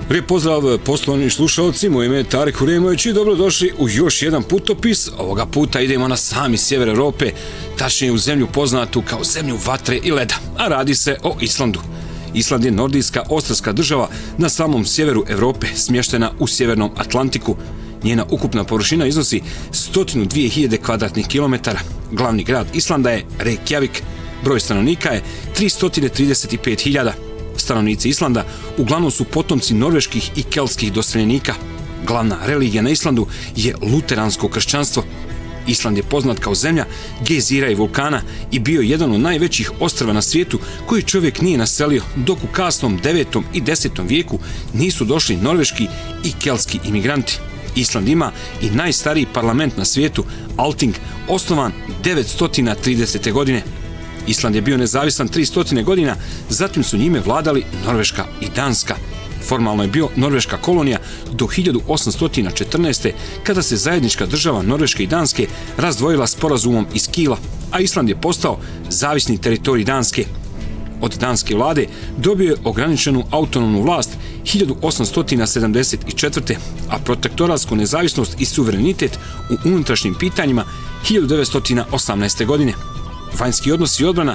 Lijep pozdrav poštovani slušalci, moje ime je Tarek Huremović i dobrodošli u još jedan putopis. Ovoga puta idemo na sami sjever Europe, tačnije u zemlju poznatu kao zemlju vatre i leda, a radi se o Islandu. Island je nordijska ostrvska država na samom sjeveru Europe, smještena u sjevernom Atlantiku. Njena ukupna površina iznosi 102.000 kvadratnih kilometara. Glavni grad Islanda je Reykjavik. Broj stanovnika je 335.000. Stanovnici Islanda uglavnom su potomci norveških i keltskih doseljenika. Glavna religija na Islandu je luteransko kršćanstvo. Island je poznat kao zemlja gejzira i vulkana i bio jedan od najvećih ostrva na svijetu koji čovjek nije naselio, dok u kasnom 9. i 10. vijeku nisu došli norveški i keltski imigranti. Island ima i najstariji parlament na svijetu, Alting, osnovan 930. godine. Island je bio nezavisan 300 godina, zatim su njime vladali Norveška i Danska. Formalno je bio norveška kolonija do 1814. kada se zajednička država Norveške i Danske razdvojila sporazumom iz Kila, a Island je postao zavisni teritorij Danske. Od danske vlade dobio je ograničenu autonomnu vlast 1874. a protektoratsku nezavisnost i suverenitet u unutrašnjim pitanjima 1918. godine. Vanjski odnosi i odbrana